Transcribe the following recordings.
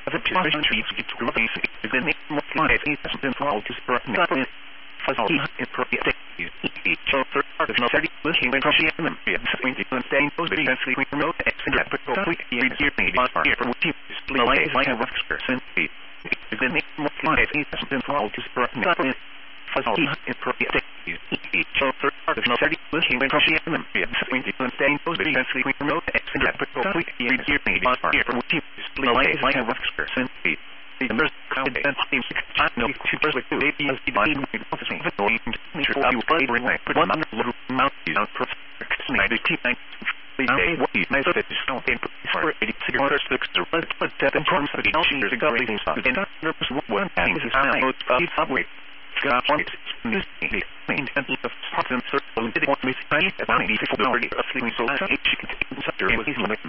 the two trees get to the base, then make more life is than for all to spread nothing. For all in property, each other part of no 30 looking when crossing them, swing and staying those big and sleeping remote exit, but go quick here, maybe here for which is like a rough person. Then make more life is than for all to spread nothing. For all in property, each other part of no 30 looking when crossing them, swing and staying those big and sleeping remote exit, but go quick here, maybe here for which is like a rough person. The members crowd and seems to know two persons with baby as the body of the officer of the nature of you play ring but one under little mouth is on purpose. The team the what is nice of it is not in for 80 cigarettes to red but death in terms of the years ago raising stuff and purpose one thing is how it's about subway. God wants this the main and the problem circle did want me to say about 84 already of sleeping so that she can take the sector with his limit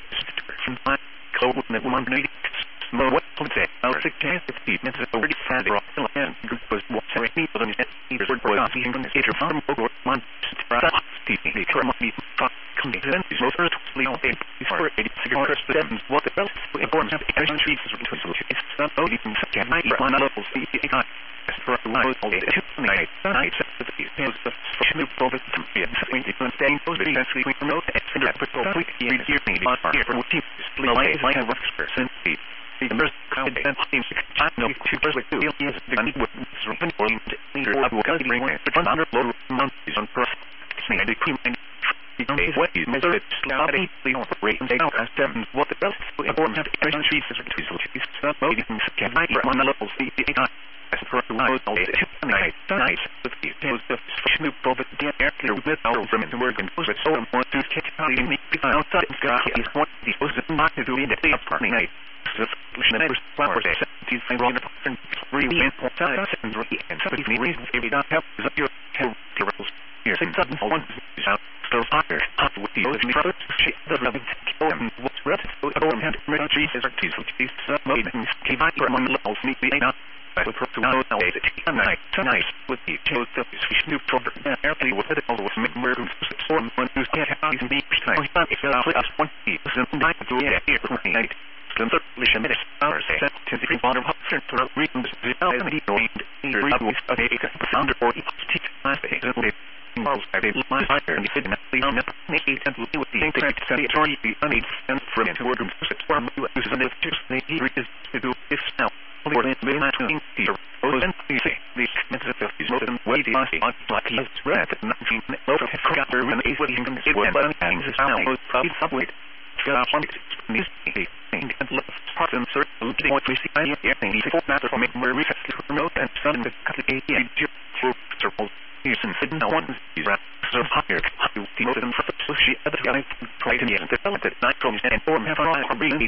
from my code that one need no what to say I'll take chance if the minutes already sad rock and group was watching me for the either word boy seeing on the stage from or one teaching the term of the content is most earthly on a for 80 cigarettes but then what the best informs of the trees is to it's not only from such a night one level see as for a while all day tonight the details of new profit from the staying those big and sleeping remote extra but go quick here maybe here for which is like a rough person the members crowd and seems to know two persons with two years the need with open or leader of what the ring but one under low month is on first and the cream and the what is measured slowly the operate and they as them what the best important have the trees is not moving can I one level see the as for the world all day tonight with the details of new profit the air clear with our from the work and was so important to catch how you meet outside and God is what the was not to do in the day of night members flowers these things wrong and really important and really and somebody reasons if you don't have your health here 6,001 out still fire with the ocean brothers she the loving and what's red so and trees is our trees which is made and came out from one level sneak the out I would prefer to know tonight with the chose of this new program airplane with it all was made storm one who's can't have these beach time if you are us one piece and night to here for night Slimmer minutes hours set to the bottom of the regions the already joined either levels of a founder or each teach class and Charles had a line higher and he said the maybe and with the internet sanitary the unable and from into work form uses an just the is to do this now for the not to here and the method of his modern way the like he has read 19 of cracker when is what he can say when is now probably subway this and part and circle the point we see anything the matter for making more research remote and sudden the circle is in no one is so higher to the modern so she other guys try to develop it not from and form have all really